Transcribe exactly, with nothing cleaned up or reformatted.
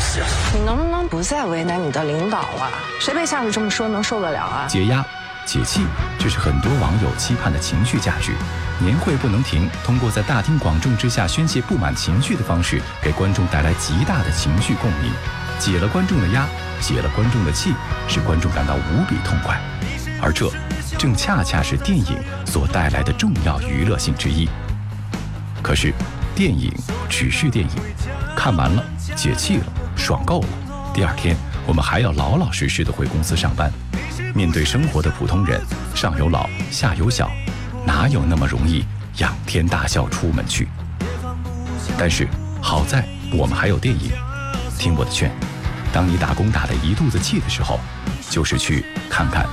是。 你能不能不再为难你的领导啊？谁被下属这么说能受得了啊？ 解压、解气，这是很多网友期盼的情绪价值。年会不能停，通过在大庭广众之下宣泄不满情绪的方式，给观众带来极大的情绪共鸣，解了观众的压，解了观众的气，使观众感到无比痛快。而这正恰恰是电影所带来的重要娱乐性之一。可是，电影只是电影，看完了解气了，爽够了，第二天我们还要老老实实的回公司上班。面对生活的普通人，上有老下有小，哪有那么容易仰天大笑出门去？但是好在我们还有电影。听我的劝，当你打工打得一肚子气的时候，就是去看看